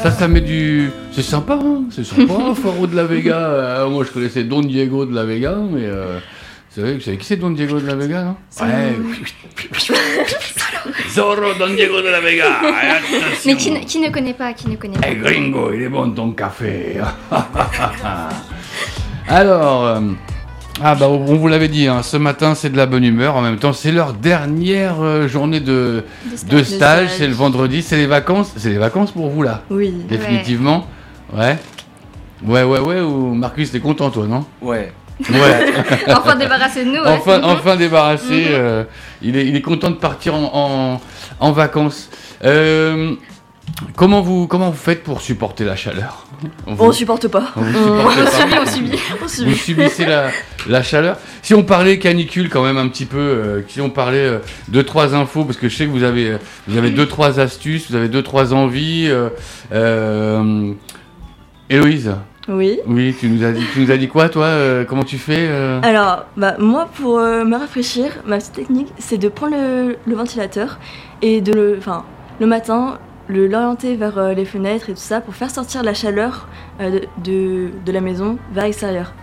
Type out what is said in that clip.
Ça met du... C'est sympa, hein. C'est sympa, Faro de la Vega. Moi, je connaissais Don Diego de la Vega, mais... C'est vrai, vous savez qui c'est Don Diego de la Vega, non? Ouais. Zorro Don Diego de la Vega. Mais qui ne connaît pas, Eh gringo, il est bon ton café. Alors, on vous l'avait dit, hein, ce matin c'est de la bonne humeur. En même temps, c'est leur dernière journée de stage. C'est le vendredi, c'est les vacances. C'est les vacances pour vous là? Oui. Définitivement. Ouais. Ou Marcus, t'es content toi, non? Ouais. Enfin débarrassé de nous. Enfin débarrassé. Il est content de partir en vacances. Comment vous faites pour supporter la chaleur? On supporte pas. On subit. Vous subissez la chaleur. Si on parlait canicule quand même un petit peu, si on parlait 2-3 infos, parce que je sais que vous avez 2-3 astuces, vous avez 2-3 envies. Héloïse? Oui. Oui, tu nous as dit quoi, toi? Comment tu fais Alors, moi, pour me rafraîchir, ma petite technique, c'est de prendre le ventilateur et le matin, l'orienter vers les fenêtres et tout ça pour faire sortir la chaleur de la maison vers l'extérieur.